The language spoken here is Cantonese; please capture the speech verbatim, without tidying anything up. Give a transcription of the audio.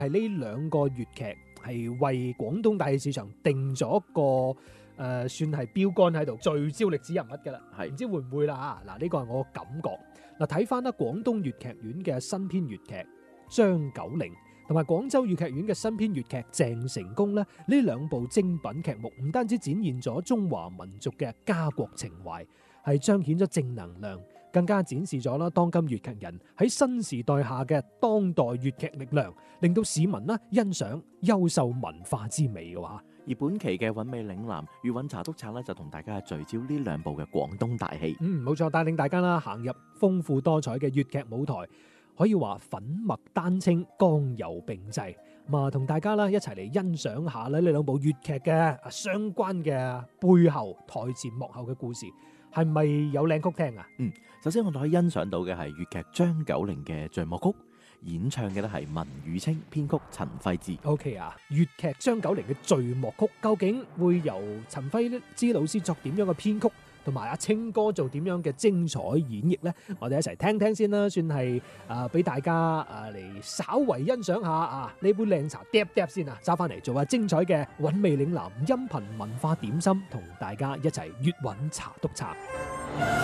係呢兩個粵劇係為廣東大戲市場定咗一個誒、呃，算係標杆喺度，聚焦歷史人物㗎啦。係唔知會唔會啦嚇？嗱，呢個係我感覺。嗱，睇翻啦，廣東粵劇院嘅新編粵劇張九齡同埋廣州粵劇院嘅新編粵劇鄭成功咧，呢兩部精品劇目唔單止展現咗中華民族嘅家國情懷，係彰顯咗正能量，更加展示咗啦當今粵劇人喺新時代下嘅當代粵劇力量，令到市民啦欣賞優秀文化之美嘅話。 而本期嘅韻味嶺南粵韻茶督察咧，就同大家聚焦呢兩部嘅廣東大戲。 嗯，冇錯，帶領大家啦行入豐富多彩嘅粵劇舞台，可以話粉墨丹青，剛柔並濟。咁啊，同大家啦一齊嚟欣賞下咧呢兩部粵劇嘅相關嘅背後台前幕後嘅故事，係咪有靚曲聽啊？ 嗯，首先我哋可以欣賞到嘅係粵劇張九齡嘅序幕曲。演唱嘅咧係文宇清，編曲陳輝之。 O K 啊，粵劇張九齡嘅序幕曲究竟會由陳輝之老師作點樣嘅編曲，同埋阿清哥做點樣嘅精彩演繹呢？我哋一齊聽聽先啦，算係啊俾大家啊嚟稍為欣賞下啊呢杯靚茶嗒嗒先啊，揸翻嚟做下精彩嘅韻味嶺南音頻文化點心，同大家一齊粵韻茶督察。